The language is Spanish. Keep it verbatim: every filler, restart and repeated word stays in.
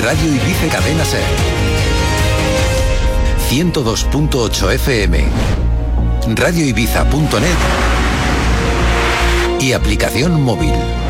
Radio Ibiza Cadena Ser. ciento dos punto ocho F M. radio ibiza punto net y aplicación móvil.